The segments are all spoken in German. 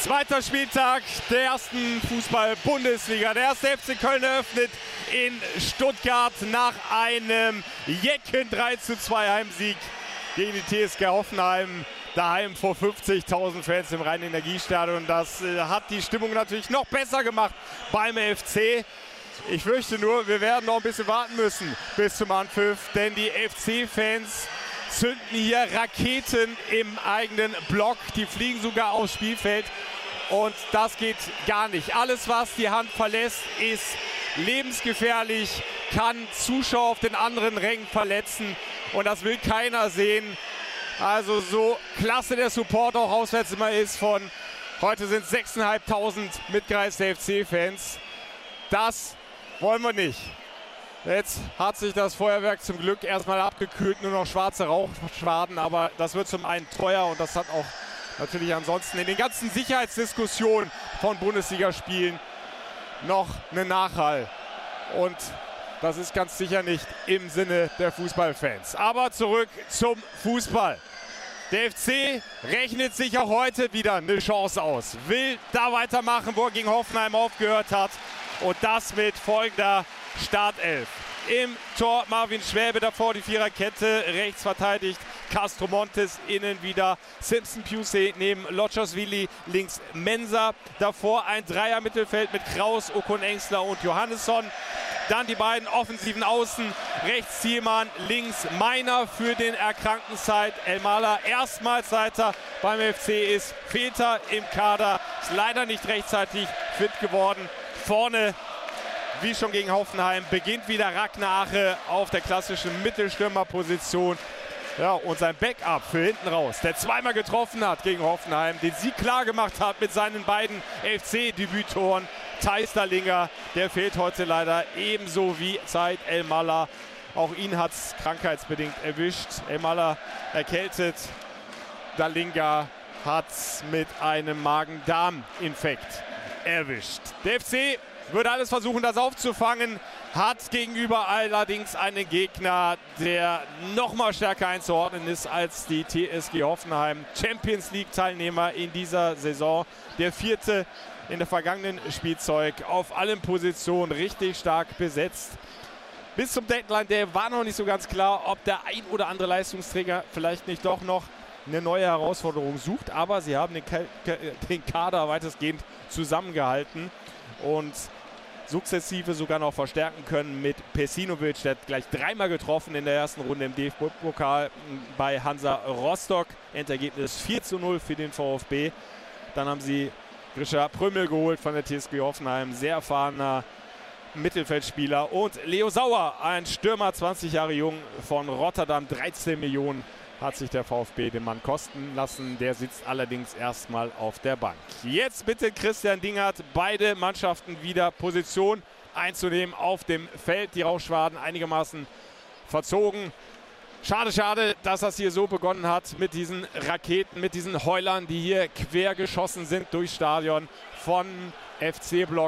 Zweiter Spieltag der ersten Fußball-Bundesliga. Der erste FC Köln eröffnet in Stuttgart nach einem jecken 3:2 Heimsieg gegen die TSG Hoffenheim. Daheim vor 50.000 Fans im Rhein-Energiestadion. Das hat die Stimmung natürlich noch besser gemacht beim FC. Ich fürchte nur, wir werden noch ein bisschen warten müssen bis zum Anpfiff, denn die FC-Fans zünden hier Raketen im eigenen Block. Die fliegen sogar aufs Spielfeld und das geht gar nicht. Alles, was die Hand verlässt, ist lebensgefährlich, kann Zuschauer auf den anderen Rängen verletzen und das will keiner sehen. Also so klasse der Support auch auswärts immer ist von, heute sind 6.500 mitgereiste FC-Fans. Das wollen wir nicht. Jetzt hat sich das Feuerwerk zum Glück erstmal abgekühlt, nur noch schwarze Rauchschwaden, aber das wird zum einen teuer und das hat auch natürlich ansonsten in den ganzen Sicherheitsdiskussionen von Bundesligaspielen noch einen Nachhall. Und das ist ganz sicher nicht im Sinne der Fußballfans. Aber zurück zum Fußball. Der FC rechnet sich auch heute wieder eine Chance aus. Will da weitermachen, wo er gegen Hoffenheim aufgehört hat. Und das mit folgender Startelf. Im Tor Marvin Schwäbe, davor die Viererkette, rechts verteidigt Castro Montes, innen wieder Simpson Pusey neben Lotschasvili, links Mensah. Davor ein Dreier-Mittelfeld mit Kraus, Okun Engstler und Johannesson. Dann die beiden offensiven Außen, rechts Thielmann, links Meiner für den erkrankten Said Elmalah. Erstmals seit er beim FC ist, fehlt er im Kader, ist leider nicht rechtzeitig fit geworden. Vorne, wie schon gegen Hoffenheim, beginnt wieder Ragnar Ache auf der klassischen Mittelstürmerposition. Ja, und sein Backup für hinten raus, der zweimal getroffen hat gegen Hoffenheim, den Sieg klar gemacht hat mit seinen beiden FC-Debüttoren. Thijs Dallinga, der fehlt heute leider, ebenso wie Said Elmalah. Auch ihn hat es krankheitsbedingt erwischt. Elmalah erkältet, Dallinga hat es mit einem Magen-Darm-Infekt erwischt. Der FC wird alles versuchen, das aufzufangen, hat gegenüber allerdings einen Gegner, der noch mal stärker einzuordnen ist als die TSG Hoffenheim. Champions League-Teilnehmer in dieser Saison, der vierte in der vergangenen Spielzeug, auf allen Positionen richtig stark besetzt. Bis zum Deadline Day war noch nicht so ganz klar, ob der ein oder andere Leistungsträger vielleicht nicht doch noch eine neue Herausforderung sucht, aber sie haben den Kader weitestgehend zusammengehalten und sukzessive sogar noch verstärken können mit Pesinovic. Der hat gleich dreimal getroffen in der ersten Runde im DFB-Pokal bei Hansa Rostock. Endergebnis 4:0 für den VfB. Dann haben sie Grisha Prömel geholt von der TSG Hoffenheim, sehr erfahrener Mittelfeldspieler. Und Leo Sauer, ein Stürmer, 20 Jahre jung, von Rotterdam, 13 Millionen hat sich der VfB den Mann kosten lassen. Der sitzt allerdings erstmal auf der Bank. Jetzt bitte Christian Dingert, beide Mannschaften wieder Position einzunehmen auf dem Feld. Die Rauchschwaden einigermaßen verzogen. Schade, schade, dass das hier so begonnen hat mit diesen Raketen, mit diesen Heulern, die hier quer geschossen sind durchs Stadion von FC-Block.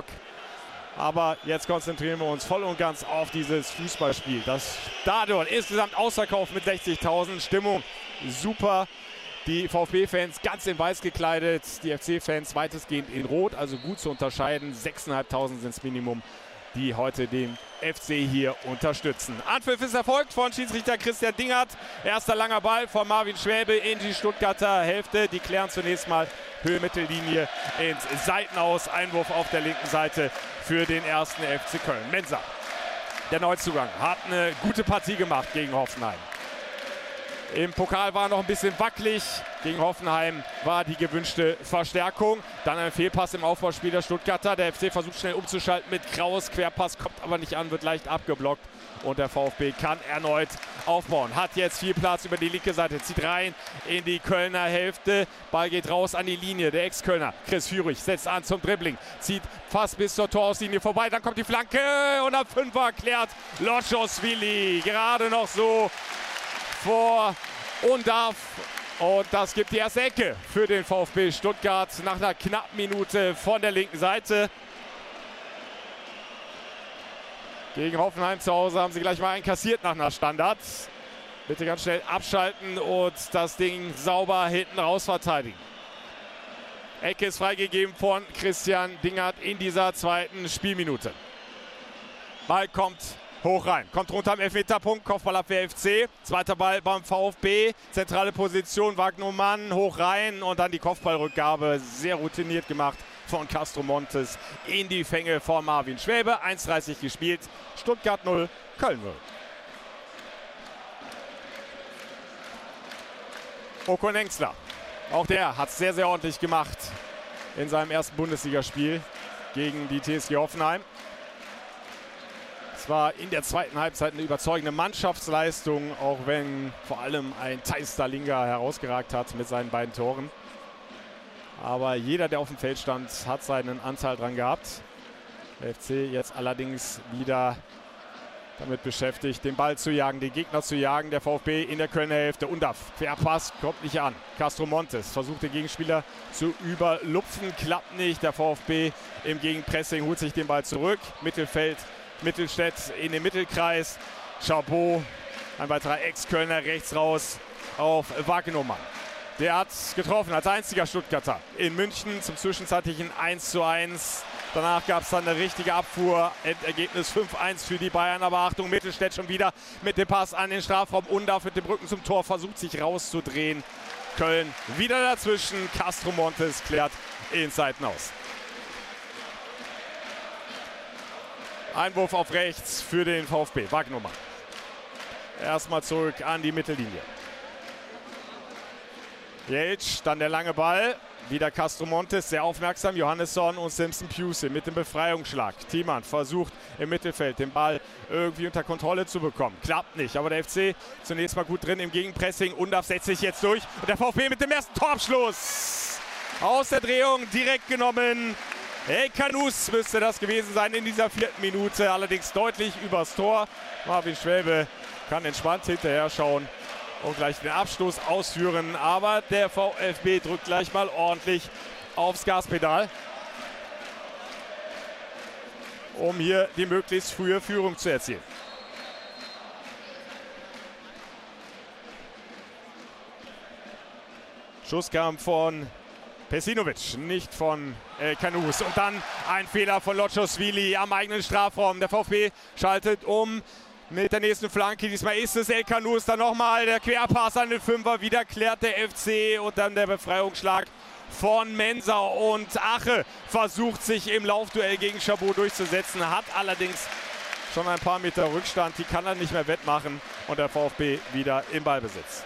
Aber jetzt konzentrieren wir uns voll und ganz auf dieses Fußballspiel. Das Stadion insgesamt ausverkauft mit 60.000. Stimmung super. Die VfB-Fans ganz in weiß gekleidet. Die FC-Fans weitestgehend in rot. Also gut zu unterscheiden. 6.500 sind das Minimum, die heute den FC hier unterstützen. Anpfiff ist erfolgt von Schiedsrichter Christian Dingert. Erster langer Ball von Marvin Schwäbe in die Stuttgarter Hälfte. Die klären zunächst mal Höhe-Mittellinie ins Seitenaus. Einwurf auf der linken Seite für den ersten FC Köln. Mensah, der Neuzugang, hat eine gute Partie gemacht gegen Hoffenheim. Im Pokal war noch ein bisschen wackelig. Gegen Hoffenheim war die gewünschte Verstärkung. Dann ein Fehlpass im Aufbauspiel der Stuttgarter. Der FC versucht schnell umzuschalten mit Kraus. Querpass kommt aber nicht an, wird leicht abgeblockt. Und der VfB kann erneut aufbauen. Hat jetzt viel Platz über die linke Seite. Zieht rein in die Kölner Hälfte. Ball geht raus an die Linie. Der Ex-Kölner Chris Führig setzt an zum Dribbling. Zieht fast bis zur Torauslinie vorbei. Dann kommt die Flanke und am Fünfer klärt Lotschasvili gerade noch so vor Undarf. Und das gibt die erste Ecke für den VfB Stuttgart nach einer knappen Minute von der linken Seite. Gegen Hoffenheim zu Hause haben sie gleich mal einen kassiert nach einer Standard. Bitte ganz schnell abschalten und das Ding sauber hinten raus verteidigen. Ecke ist freigegeben von Christian Dingert in dieser zweiten Spielminute. Ball kommt hoch rein, kommt runter am Elfmeterpunkt, Kopfballabwehr FC. Zweiter Ball beim VfB, zentrale Position, Wagnumann hoch rein und dann die Kopfballrückgabe, sehr routiniert gemacht von Castro Montes in die Fänge von Marvin Schwäbe. 1:30 gespielt, Stuttgart 0, Köln 0. Okon Engsler, auch der hat es sehr, sehr ordentlich gemacht in seinem ersten Bundesligaspiel gegen die TSG Hoffenheim. Es war in der zweiten Halbzeit eine überzeugende Mannschaftsleistung, auch wenn vor allem ein Theis Dalinga herausgeragt hat mit seinen beiden Toren. Aber jeder, der auf dem Feld stand, hat seinen Anteil dran gehabt. Der FC jetzt allerdings wieder damit beschäftigt, den Ball zu jagen, den Gegner zu jagen. Der VfB in der Kölner Hälfte. Undav, Querpass, kommt nicht an. Castro Montes versucht den Gegenspieler zu überlupfen, klappt nicht. Der VfB im Gegenpressing holt sich den Ball zurück. Mittelfeld, Mittelstädt in den Mittelkreis. Chabot, ein weiterer Ex-Kölner, rechts raus auf Wagnumann. Der hat getroffen als einziger Stuttgarter in München zum zwischenzeitlichen 1:1. Danach gab es dann eine richtige Abfuhr. Endergebnis 5:1 für die Bayern. Aber Achtung, Mittelstädt schon wieder mit dem Pass an den Strafraum. Undav mit dem Rücken zum Tor, versucht sich rauszudrehen. Köln wieder dazwischen. Castro Montes klärt in Seiten aus. Einwurf auf rechts für den VfB. Wagnumann. Erstmal zurück an die Mittellinie. Jeltsch, dann der lange Ball. Wieder Castro Montes, sehr aufmerksam. Johannesson und Simpson Piuse mit dem Befreiungsschlag. Thiemann versucht im Mittelfeld den Ball irgendwie unter Kontrolle zu bekommen. Klappt nicht, aber der FC zunächst mal gut drin im Gegenpressing. Undav setzt sich jetzt durch. Und der VfB mit dem ersten Torabschluss. Aus der Drehung direkt genommen. El Kanous müsste das gewesen sein in dieser 4. Minute. Allerdings deutlich übers Tor. Marvin Schwäbe kann entspannt hinterher schauen und gleich den Abstoß ausführen. Aber der VfB drückt gleich mal ordentlich aufs Gaspedal, um hier die möglichst frühe Führung zu erzielen. Schuss kam von Pesinovic, nicht von El Kanous. Und dann ein Fehler von Lotschosvili am eigenen Strafraum. Der VfB schaltet um mit der nächsten Flanke. Diesmal ist es El Kanous. Dann nochmal der Querpass an den Fünfer. Wieder klärt der FC und dann der Befreiungsschlag von Mensah. Und Ache versucht sich im Laufduell gegen Chabot durchzusetzen. Hat allerdings schon ein paar Meter Rückstand. Die kann er nicht mehr wettmachen. Und der VfB wieder im Ballbesitz.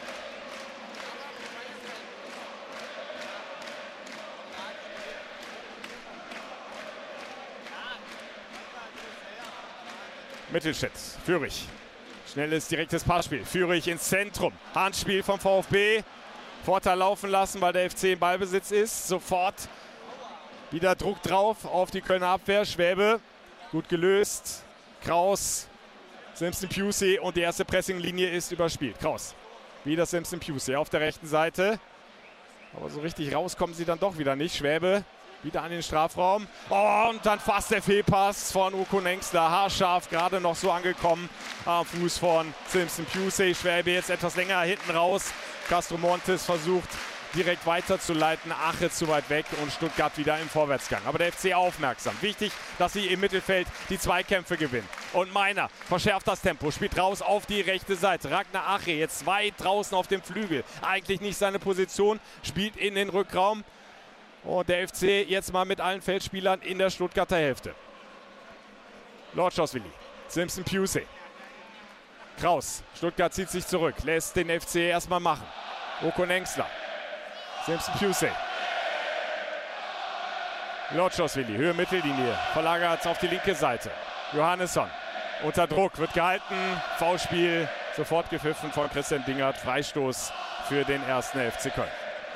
Mittelstädt, Führig. Schnelles, direktes Passspiel. Führig ins Zentrum. Handspiel vom VfB. Vorteil laufen lassen, weil der FC im Ballbesitz ist. Sofort wieder Druck drauf auf die Kölner Abwehr. Schwäbe, gut gelöst. Kraus, Simpson Piuse und die erste Pressinglinie ist überspielt. Kraus, wieder Simpson Piuse auf der rechten Seite. Aber so richtig rauskommen sie dann doch wieder nicht. Schwäbe wieder an den Strafraum. Oh, und dann fast der Fehlpass von Okon Engsler. Haarscharf, gerade noch so angekommen am Fuß von Simpson Piuse. Schwäbe jetzt etwas länger hinten raus. Castro Montes versucht direkt weiterzuleiten. Ache zu weit weg und Stuttgart wieder im Vorwärtsgang. Aber der FC aufmerksam. Wichtig, dass sie im Mittelfeld die Zweikämpfe gewinnen. Und Meiner verschärft das Tempo, spielt raus auf die rechte Seite. Ragnar Ache jetzt weit draußen auf dem Flügel. Eigentlich nicht seine Position, spielt in den Rückraum. Und der FC jetzt mal mit allen Feldspielern in der Stuttgarter Hälfte. Lotschosvili, Simpson Piuse. Kraus, Stuttgart zieht sich zurück, lässt den FC erstmal machen. Okon Engsler, Simpson Piuse. Lotschosvili, Höhe Mittellinie, verlagert auf die linke Seite. Johannesson unter Druck, wird gehalten. Foulspiel, sofort gepfiffen von Christian Dingert. Freistoß für den 1. FC Köln.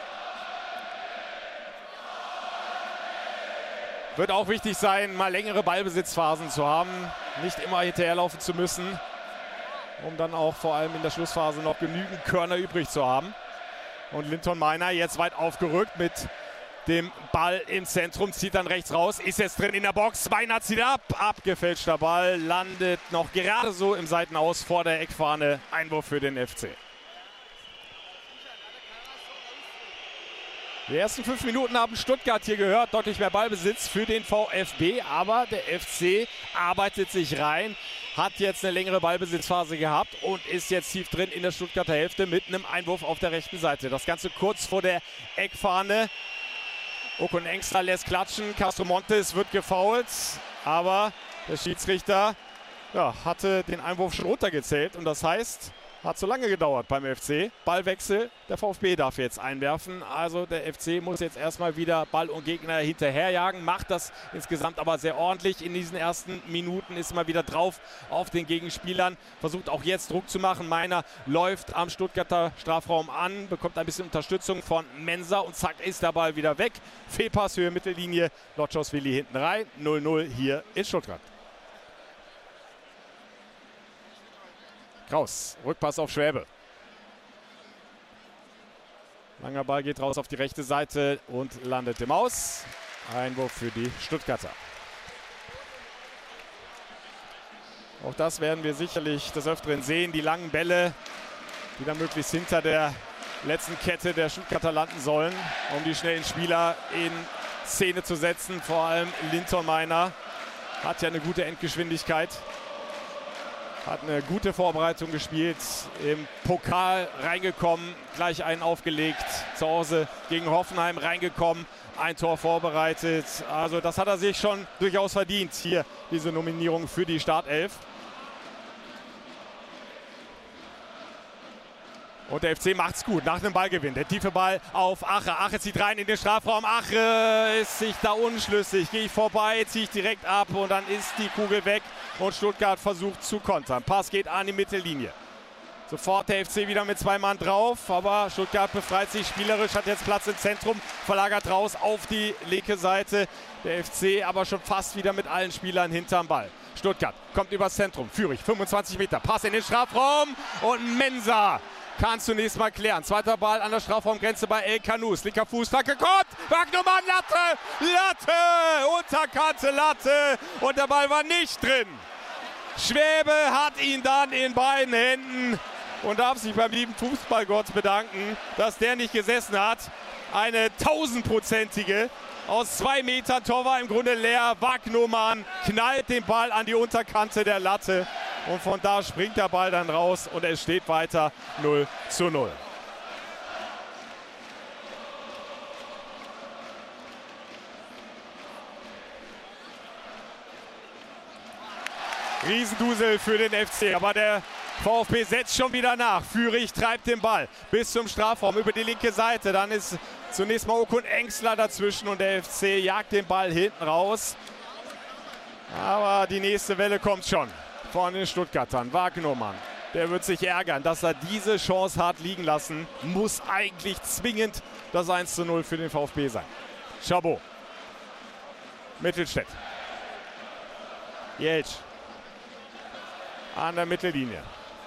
Wird auch wichtig sein, mal längere Ballbesitzphasen zu haben. Nicht immer hinterherlaufen zu müssen, um dann auch vor allem in der Schlussphase noch genügend Körner übrig zu haben. Und Linton Meiner jetzt weit aufgerückt mit dem Ball im Zentrum, zieht dann rechts raus, ist jetzt drin in der Box. Meiner zieht ab, abgefälschter Ball, landet noch gerade so im Seitenaus vor der Eckfahne. Einwurf für den FC. Die ersten 5 Minuten haben Stuttgart hier gehört. Deutlich mehr Ballbesitz für den VfB. Aber der FC arbeitet sich rein. Hat jetzt eine längere Ballbesitzphase gehabt und ist jetzt tief drin in der Stuttgarter Hälfte mit einem Einwurf auf der rechten Seite. Das Ganze kurz vor der Eckfahne. Okun Engstler lässt klatschen. Castro Montes wird gefoult. Aber der Schiedsrichter hatte den Einwurf schon runtergezählt. Und das heißt, hat so lange gedauert beim FC. Ballwechsel, der VfB darf jetzt einwerfen. Also der FC muss jetzt erstmal wieder Ball und Gegner hinterherjagen. Macht das insgesamt aber sehr ordentlich. In diesen ersten Minuten ist mal wieder drauf auf den Gegenspielern. Versucht auch jetzt Druck zu machen. Meiner läuft am Stuttgarter Strafraum an. Bekommt ein bisschen Unterstützung von Mensah. Und zack ist der Ball wieder weg. Fehlpass, Höhe Mittellinie. Lotschos-Willi hinten rein. 0-0 hier in Stuttgart. Kraus, Rückpass auf Schwäbe. Langer Ball geht raus auf die rechte Seite und landet im Aus. Einwurf für die Stuttgarter. Auch das werden wir sicherlich des Öfteren sehen. Die langen Bälle, die dann möglichst hinter der letzten Kette der Stuttgarter landen sollen, um die schnellen Spieler in Szene zu setzen. Vor allem Linton Meiner hat ja eine gute Endgeschwindigkeit. Hat eine gute Vorbereitung gespielt, im Pokal reingekommen, gleich einen aufgelegt, zu Hause gegen Hoffenheim reingekommen, ein Tor vorbereitet. Also das hat er sich schon durchaus verdient, hier diese Nominierung für die Startelf. Und der FC macht's gut nach einem Ballgewinn. Der tiefe Ball auf Ache. Ache zieht rein in den Strafraum. Ache ist sich da unschlüssig. Gehe ich vorbei, ziehe ich direkt ab und dann ist die Kugel weg. Und Stuttgart versucht zu kontern. Pass geht an die Mittellinie. Sofort der FC wieder mit 2 Mann drauf. Aber Stuttgart befreit sich spielerisch, hat jetzt Platz im Zentrum. Verlagert raus auf die linke Seite. Der FC aber schon fast wieder mit allen Spielern hinterm Ball. Stuttgart kommt übers Zentrum. Führig, 25 Meter. Pass in den Strafraum und Mensah kann zunächst mal klären. Zweiter Ball an der Strafraumgrenze bei El Kanous. Linker Fußflanke kommt. Wagnumann, Latte! Latte! Unterkante Latte. Und der Ball war nicht drin. Schwäbe hat ihn dann in beiden Händen und darf sich beim lieben Fußballgott bedanken, dass der nicht gesessen hat. Eine 1000-prozentige. Aus 2 Metern, Tor war im Grunde leer. Wagnumann knallt den Ball an die Unterkante der Latte. Und von da springt der Ball dann raus und es steht weiter 0:0. Riesendusel für den FC, aber der VfB setzt schon wieder nach. Führig treibt den Ball bis zum Strafraum über die linke Seite. Dann ist zunächst mal Okun Engstler dazwischen und der FC jagt den Ball hinten raus. Aber die nächste Welle kommt schon von den Stuttgartern. Wagnumann, der wird sich ärgern, dass er diese Chance hat liegen lassen. Muss eigentlich zwingend das 1:0 für den VfB sein. Chabot. Mittelstädt. Jeltsch. An der Mittellinie.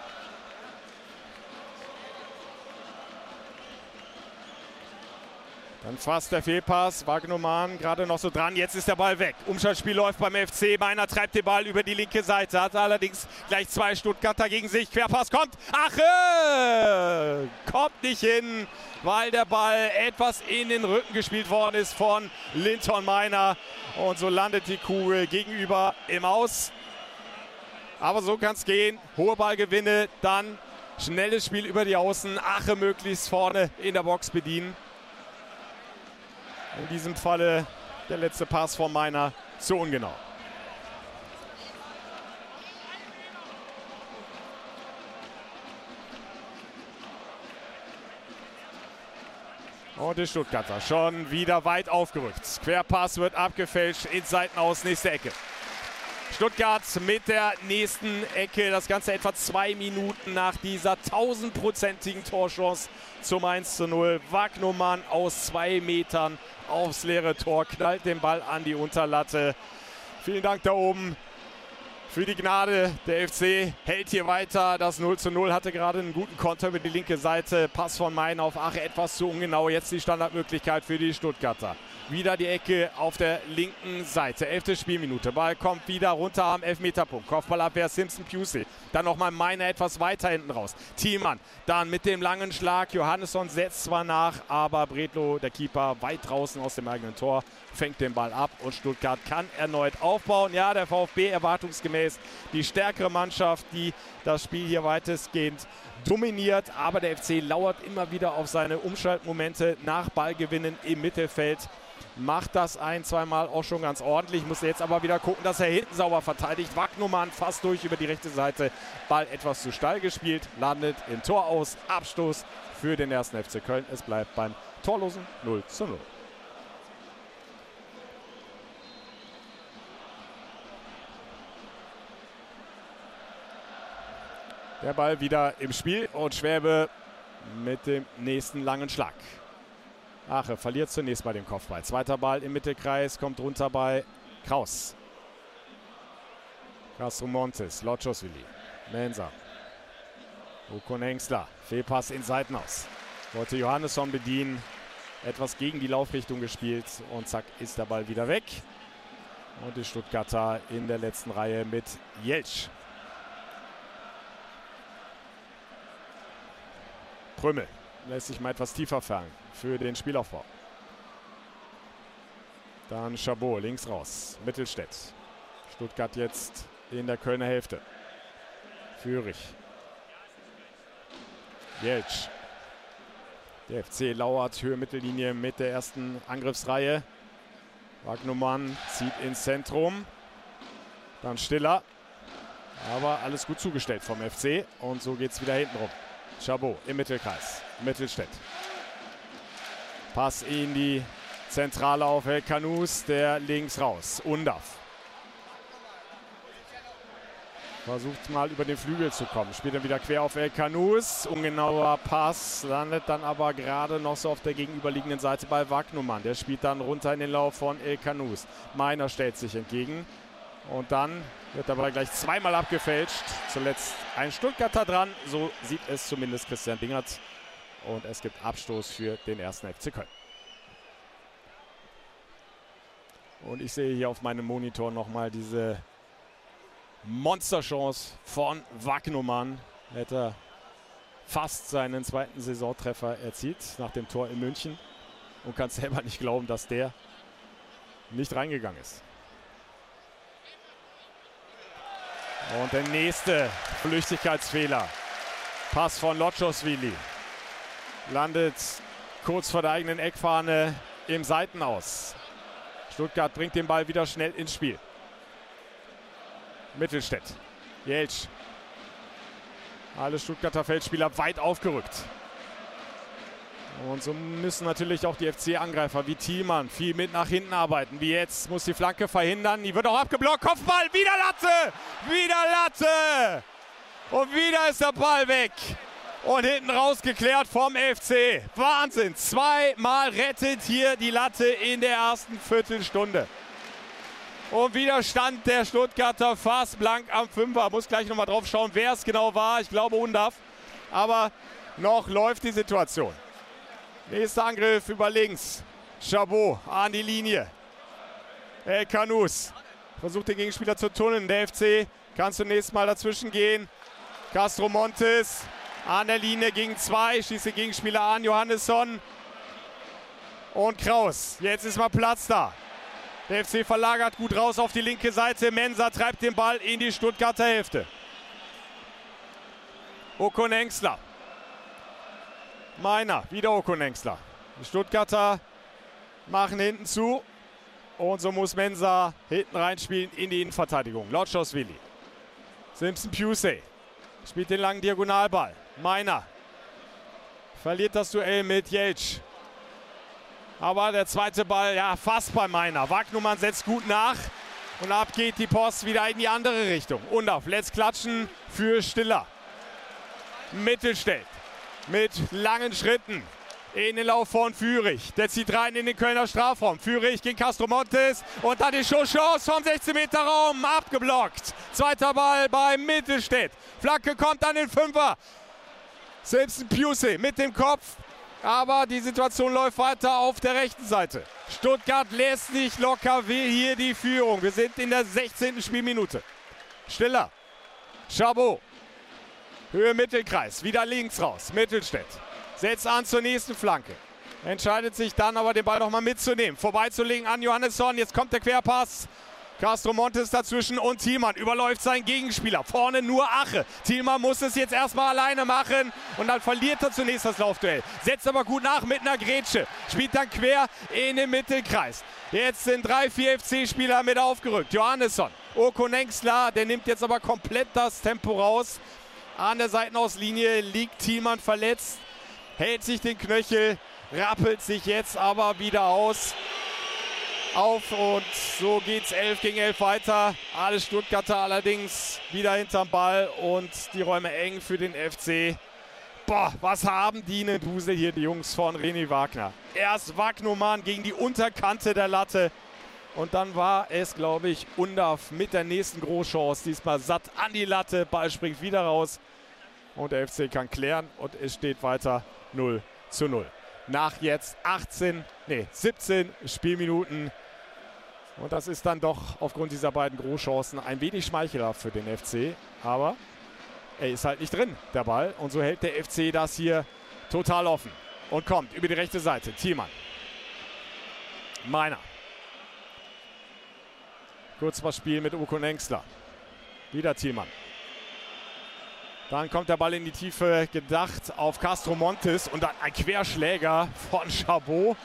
Dann fast der Fehlpass. Wagnumann gerade noch so dran. Jetzt ist der Ball weg. Umschaltspiel läuft beim FC. Meiner treibt den Ball über die linke Seite. Hat allerdings gleich 2 Stuttgarter gegen sich. Querpass kommt. Ache! Kommt nicht hin, weil der Ball etwas in den Rücken gespielt worden ist von Linton Meiner. Und so landet die Kugel gegenüber im Aus. Aber so kann es gehen. Hohe Ballgewinne, dann schnelles Spiel über die Außen. Ache möglichst vorne in der Box bedienen. In diesem Falle der letzte Pass von Meiner zu ungenau. Und die Stuttgarter schon wieder weit aufgerückt. Querpass wird abgefälscht ins Seitenaus, nächste Ecke. Stuttgart mit der nächsten Ecke. Das Ganze etwa 2 Minuten nach dieser 1000-prozentigen Torchance zum 1:0. Wagnumann aus 2 Metern aufs leere Tor, knallt den Ball an die Unterlatte. Vielen Dank da oben für die Gnade. Der FC hält hier weiter. Das 0:0 hatte gerade einen guten Konter über die linke Seite. Pass von Main auf Ache, etwas zu ungenau. Jetzt die Standardmöglichkeit für die Stuttgarter. Wieder die Ecke auf der linken Seite. 11. Spielminute. Ball kommt wieder runter am Elfmeterpunkt. Kopfballabwehr Simpson Pusey. Dann nochmal Meiner etwas weiter hinten raus. Thielmann dann mit dem langen Schlag. Johannesson setzt zwar nach, aber Bredlow, der Keeper, weit draußen aus dem eigenen Tor, fängt den Ball ab und Stuttgart kann erneut aufbauen. Ja, der VfB erwartungsgemäß die stärkere Mannschaft, die das Spiel hier weitestgehend dominiert. Aber der FC lauert immer wieder auf seine Umschaltmomente nach Ballgewinnen im Mittelfeld. Macht das zweimal auch schon ganz ordentlich. Muss jetzt aber wieder gucken, dass er hinten sauber verteidigt. Wagnumann fast durch über die rechte Seite. Ball etwas zu steil gespielt. Landet im Tor aus. Abstoß für den 1. FC Köln. Es bleibt beim torlosen 0:0. Der Ball wieder im Spiel und Schwäbe mit dem nächsten langen Schlag. Ache verliert zunächst bei dem Kopfball. Zweiter Ball im Mittelkreis, kommt runter bei Kraus. Castro Montes, Lotschosvili, Mensah. Okon Hengstler, Fehlpass ins Seitenaus. Wollte Johannesson bedienen, etwas gegen die Laufrichtung gespielt und zack ist der Ball wieder weg. Und die Stuttgarter in der letzten Reihe mit Jeltsch. Prömel lässt sich mal etwas tiefer fallen für den Spielaufbau. Dann Chabot links raus. Mittelstädt. Stuttgart jetzt in der Kölner Hälfte. Führig. Jeltsch. Der FC lauert Höhe Mittellinie mit der ersten Angriffsreihe. Wagnumann zieht ins Zentrum. Dann Stiller. Aber alles gut zugestellt vom FC. Und so geht es wieder hinten rum. Chabot im Mittelkreis. Mittelstädt. Pass in die Zentrale auf El Kanous, der links raus. Undav. Versucht mal über den Flügel zu kommen. Spielt dann wieder quer auf El Kanous. Ungenauer Pass. Landet dann aber gerade noch so auf der gegenüberliegenden Seite bei Wagnumann. Der spielt dann runter in den Lauf von El Kanous. Meiner stellt sich entgegen. Und dann wird dabei gleich zweimal abgefälscht. Zuletzt ein Stuttgarter dran. So sieht es zumindest Christian Dingert. Und es gibt Abstoß für den 1. FC Köln. Und ich sehe hier auf meinem Monitor nochmal diese Monsterchance von Wagnumann. Hätte fast seinen zweiten Saisontreffer erzielt nach dem Tor in München. Und kann selber nicht glauben, dass der nicht reingegangen ist. Und der nächste Flüchtigkeitsfehler. Pass von Lotschosvili. Landet kurz vor der eigenen Eckfahne im Seitenaus. Stuttgart bringt den Ball wieder schnell ins Spiel. Mittelstädt. Jeltsch. Alle Stuttgarter Feldspieler weit aufgerückt. Und so müssen natürlich auch die FC-Angreifer wie Thielmann viel mit nach hinten arbeiten. Wie jetzt muss die Flanke verhindern. Die wird auch abgeblockt. Kopfball. Wieder Latte. Wieder Latte. Und wieder ist der Ball weg. Und hinten rausgeklärt vom FC. Wahnsinn. Zweimal rettet hier die Latte in der ersten Viertelstunde. Und wieder stand der Stuttgarter fast blank am Fünfer. Muss gleich nochmal drauf schauen, wer es genau war. Ich glaube Undav. Aber noch läuft die Situation. Nächster Angriff über links. Chabot an die Linie. El Kanous versucht den Gegenspieler zu tunneln. Der FC kann zunächst mal dazwischen gehen. Castro Montes an der Linie gegen zwei. Schießt den Gegenspieler an. Johannesson und Kraus. Jetzt ist mal Platz da. Der FC verlagert gut raus auf die linke Seite. Mensah treibt den Ball in die Stuttgarter Hälfte. Okon Hengstler. Meiner, wieder Okon Hengstler. Die Stuttgarter machen hinten zu. Und so muss Mensah hinten reinspielen in die Innenverteidigung. Lotschosvili. Simpson Pusey spielt den langen Diagonalball. Meiner verliert das Duell mit Jeltsch. Aber der zweite Ball, ja, fast bei Meiner. Wagnumann setzt gut nach. Und ab geht die Post wieder in die andere Richtung. Undav lässt klatschen für Stiller. Mittelstädt mit langen Schritten in den Lauf von Führig. Der zieht rein in den Kölner Strafraum. Führig gegen Castro Montes. Und dann die Schusschance vom 16-Meter-Raum. Abgeblockt Zweiter Ball bei Mittelstädt. Flanke kommt an den Fünfer. Simpson Piusey mit dem Kopf. Aber die Situation läuft weiter auf der rechten Seite. Stuttgart lässt nicht locker, will hier die Führung. Wir sind in der 16. Spielminute. Stiller. Chabot. Höhe Mittelkreis. Wieder links raus. Mittelstädt. Setzt an zur nächsten Flanke. Entscheidet sich dann aber, den Ball nochmal mitzunehmen. Vorbeizulegen an Johannesson. Jetzt kommt der Querpass. Castro Montes dazwischen und Thielmann überläuft seinen Gegenspieler. Vorne nur Ache. Thielmann muss es jetzt erstmal alleine machen und dann verliert er zunächst das Laufduell. Setzt aber gut nach mit einer Grätsche. Spielt dann quer in den Mittelkreis. Jetzt sind 3-4 FC-Spieler mit aufgerückt. Johannesson, Okonenxler, der nimmt jetzt aber komplett das Tempo raus. An der Seitenauslinie liegt Thielmann verletzt. Hält sich den Knöchel, rappelt sich jetzt aber wieder auf und so geht's 11 gegen 11 weiter. Alle Stuttgarter allerdings wieder hinterm Ball und die Räume eng für den FC. Boah, was haben die einen Dusel hier, die Jungs von René Wagner. Erst Wagnumann gegen die Unterkante der Latte und dann war es, glaube ich, Undav mit der nächsten Großchance. Diesmal satt an die Latte, Ball springt wieder raus und der FC kann klären und es steht weiter 0:0. Nach jetzt 17 Spielminuten. Und das ist dann doch aufgrund dieser beiden Großchancen ein wenig schmeichelhaft für den FC. Aber er ist halt nicht drin, der Ball. Und so hält der FC das hier total offen. Und kommt über die rechte Seite. Thielmann. Meiner. Kurz was Spiel mit Okonenxler. Wieder Thielmann. Dann kommt der Ball in die Tiefe, gedacht auf Castro Montes. Und dann ein Querschläger von Chabot.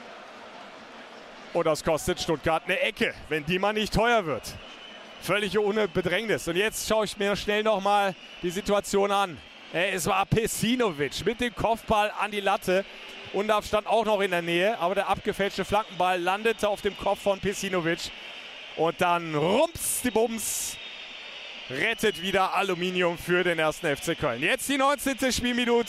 Und das kostet Stuttgart eine Ecke, wenn die mal nicht teuer wird. Völlig ohne Bedrängnis. Und jetzt schaue ich mir schnell nochmal die Situation an. Es war Pesinovic mit dem Kopfball an die Latte. Undav stand auch noch in der Nähe, aber der abgefälschte Flankenball landete auf dem Kopf von Pesinovic. Und dann rums die Bums. Rettet wieder Aluminium für den 1. FC Köln. Jetzt die 19. Spielminute.